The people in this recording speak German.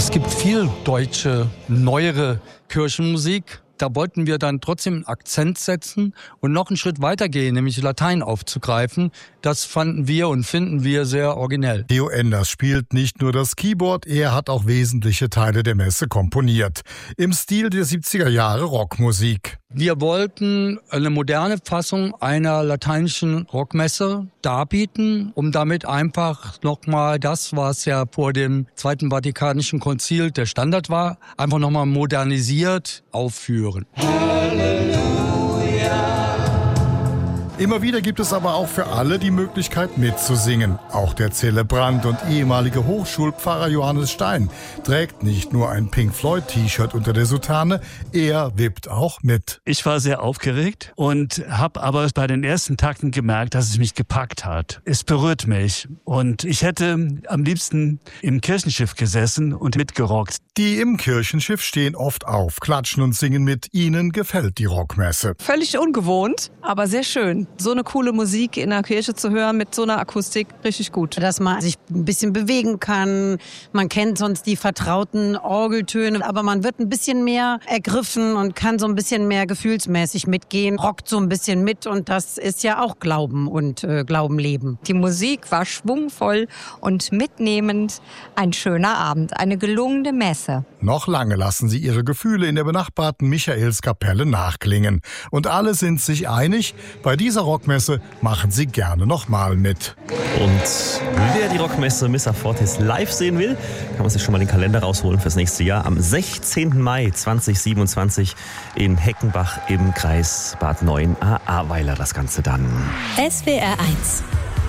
Es gibt viel deutsche, neuere Kirchenmusik. Da wollten wir dann trotzdem einen Akzent setzen und noch einen Schritt weitergehen, nämlich Latein aufzugreifen. Das fanden wir und finden wir sehr originell. Theo Enders spielt nicht nur das Keyboard, er hat auch wesentliche Teile der Messe komponiert. Im Stil der 70er Jahre Rockmusik. Wir wollten eine moderne Fassung einer lateinischen Rockmesse darbieten, um damit einfach nochmal das, was ja vor dem Zweiten Vatikanischen Konzil der Standard war, einfach nochmal modernisiert aufführen. Immer wieder gibt es aber auch für alle die Möglichkeit mitzusingen. Auch der Zelebrant und ehemalige Hochschulpfarrer Johannes Stein trägt nicht nur ein Pink Floyd-T-Shirt unter der Soutane, er wippt auch mit. Ich war sehr aufgeregt und habe aber bei den ersten Takten gemerkt, dass es mich gepackt hat. Es berührt mich und ich hätte am liebsten im Kirchenschiff gesessen und mitgerockt. Die im Kirchenschiff stehen oft auf, klatschen und singen mit. Ihnen gefällt die Rockmesse. Völlig ungewohnt, aber sehr schön. So eine coole Musik in der Kirche zu hören mit so einer Akustik, richtig gut. Dass man sich ein bisschen bewegen kann. Man kennt sonst die vertrauten Orgeltöne, aber man wird ein bisschen mehr ergriffen und kann so ein bisschen mehr gefühlsmäßig mitgehen, rockt so ein bisschen mit und das ist ja auch Glauben und Glauben leben. Die Musik war schwungvoll und mitnehmend. Ein schöner Abend, eine gelungene Messe. Noch lange lassen sie ihre Gefühle in der benachbarten Michaelskapelle nachklingen. Und alle sind sich einig, bei dieser Rockmesse machen sie gerne nochmal mit. Und wer die Rockmesse Missa Fortis live sehen will, kann man sich schon mal den Kalender rausholen fürs nächste Jahr. Am 16. Mai 2027 in Heckenbach im Kreis Bad 9 Ahrweiler das Ganze dann. SWR 1